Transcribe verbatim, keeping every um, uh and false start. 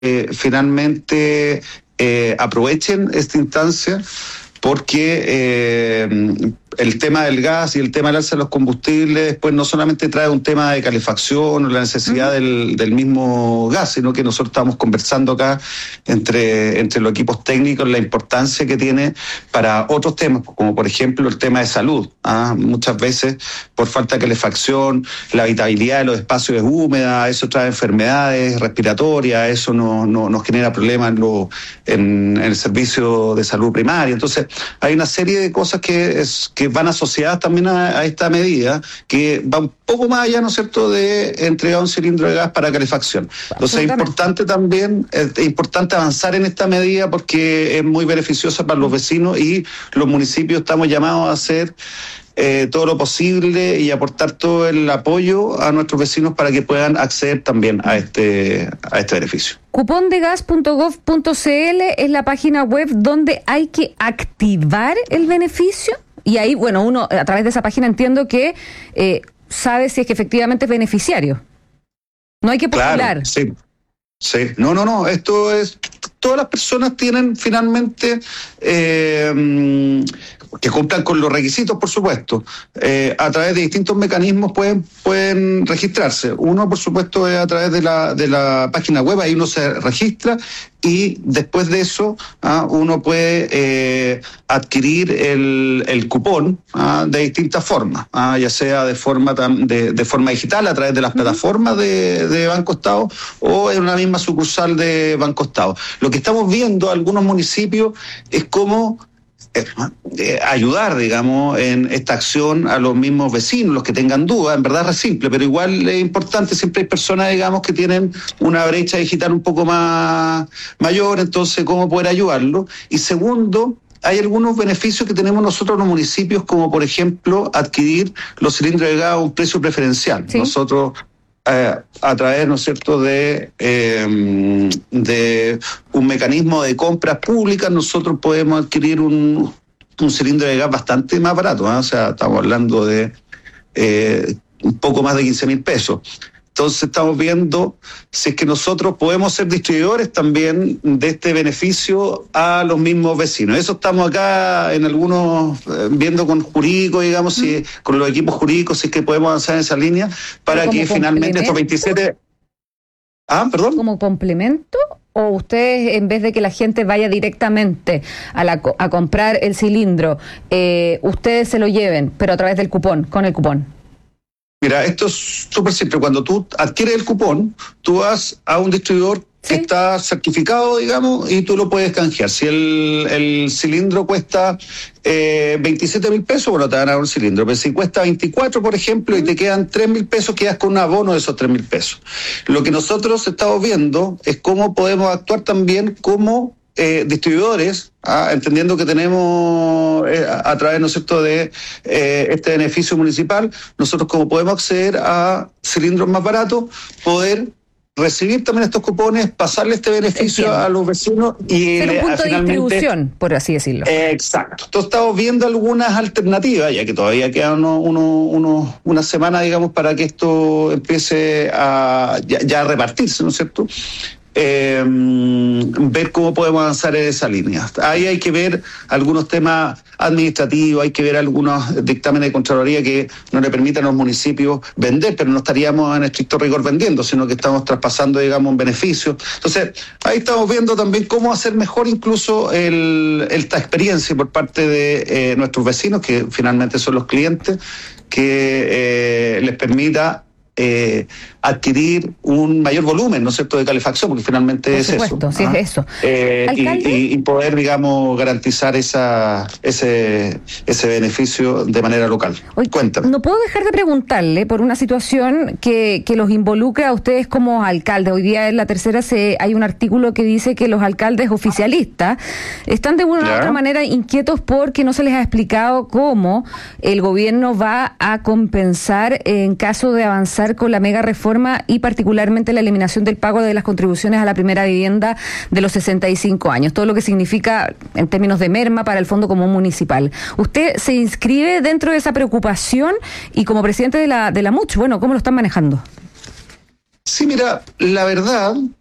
eh, finalmente eh, aprovechen esta instancia, porque eh, el tema del gas y el tema del alza de los combustibles pues no solamente trae un tema de calefacción o la necesidad uh-huh. del, del mismo gas, sino que nosotros estamos conversando acá entre, entre los equipos técnicos la importancia que tiene para otros temas, como por ejemplo el tema de salud. ¿ah? Muchas veces por falta de calefacción, la habitabilidad de los espacios es húmeda, eso trae enfermedades respiratorias, eso no, no, nos genera problemas en, lo, en, en el servicio de salud primaria. Entonces hay una serie de cosas que es que van asociadas también a, a esta medida, que va un poco más allá, ¿no es cierto?, de entregar un cilindro de gas para calefacción. Entonces es importante también, es importante avanzar en esta medida porque es muy beneficiosa para los vecinos y los municipios estamos llamados a hacer eh, todo lo posible y aportar todo el apoyo a nuestros vecinos para que puedan acceder también a este, a este beneficio. cupondegas punto gov punto cl es la página web donde hay que activar el beneficio. Y ahí, bueno, uno a través de esa página entiendo que eh, sabe si es que efectivamente es beneficiario. No hay que postular. Claro, sí, sí. No, no, no. Esto es... Todas las personas tienen finalmente... Eh, que cumplan con los requisitos, por supuesto. Eh, a través de distintos mecanismos pueden pueden registrarse. Uno, por supuesto, es a través de la de la página web, ahí uno se registra y después de eso ¿ah? uno puede eh, adquirir el, el cupón ¿ah? de distintas formas, ¿ah? ya sea de forma tam, de, de forma digital a través de las plataformas de, de Banco Estado o en una misma sucursal de Banco Estado. Lo que estamos viendo en algunos municipios es cómo Eh, ayudar, digamos, en esta acción a los mismos vecinos, los que tengan dudas. En verdad es simple, pero igual es importante. Siempre hay personas, digamos, que tienen una brecha digital un poco más mayor, entonces cómo poder ayudarlo. Y segundo, hay algunos beneficios que tenemos nosotros en los municipios, como por ejemplo adquirir los cilindros de gas a un precio preferencial. ¿Sí? Nosotros Eh, a través, ¿no es cierto?, de, eh, de un mecanismo de compras públicas, nosotros podemos adquirir un, un cilindro de gas bastante más barato, ¿eh? O sea, estamos hablando de eh, un poco más de quince mil pesos. Entonces estamos viendo si es que nosotros podemos ser distribuidores también de este beneficio a los mismos vecinos. Eso estamos acá en algunos, eh, viendo con jurídicos, digamos, mm. si, con los equipos jurídicos, si es que podemos avanzar en esa línea para que finalmente estos veintisiete... Ah, perdón. ¿Como complemento? ¿O ustedes, en vez de que la gente vaya directamente a, la, a comprar el cilindro, eh, ustedes se lo lleven, pero a través del cupón, con el cupón? Mira, esto es súper simple. Cuando tú adquieres el cupón, tú vas a un distribuidor que ¿sí? está certificado, digamos, y tú lo puedes canjear. Si el, el cilindro cuesta eh, veintisiete mil pesos, bueno, te van a dar un cilindro. Pero si cuesta veinticuatro, por ejemplo, y te quedan tres mil pesos, quedas con un abono de esos tres mil pesos. Lo que nosotros estamos viendo es cómo podemos actuar también como Eh, distribuidores, ¿ah? entendiendo que tenemos eh, a, a través, ¿no es cierto?, de eh, este beneficio municipal, nosotros como podemos acceder a cilindros más baratos, poder recibir también estos cupones, pasarle este beneficio Entiendo. a los vecinos y ser un punto eh, de distribución, por así decirlo. Eh, exacto. Entonces estamos viendo algunas alternativas, ya que todavía quedan uno, uno, uno, una semana, digamos, para que esto empiece a ya, ya a repartirse, ¿no es cierto?, Eh, ver cómo podemos avanzar en esa línea. Ahí hay que ver algunos temas administrativos, hay que ver algunos dictámenes de Contraloría que no le permitan a los municipios vender, pero no estaríamos en estricto rigor vendiendo, sino que estamos traspasando, digamos, un beneficio. Entonces, ahí estamos viendo también cómo hacer mejor incluso el, esta experiencia por parte de eh, nuestros vecinos, que finalmente son los clientes, que eh, les permita Eh, adquirir un mayor volumen, ¿no es cierto?, de calefacción, porque finalmente Por es supuesto, eso. Sí, ¿ah? es eso. Eh, y, y, y poder, digamos, garantizar esa ese ese beneficio de manera local. Oye, Cuéntame. No puedo dejar de preguntarle por una situación que, que los involucra a ustedes como alcaldes. Hoy día en La Tercera se hay un artículo que dice que los alcaldes oficialistas están de una u otra manera inquietos porque no se les ha explicado cómo el gobierno va a compensar en caso de avanzar con la mega reforma y particularmente la eliminación del pago de las contribuciones a la primera vivienda de los sesenta y cinco años, todo lo que significa en términos de merma para el Fondo Común Municipal. ¿Usted se inscribe dentro de esa preocupación y como presidente de la, de la M U C, bueno, cómo lo están manejando? Sí, mira, la verdad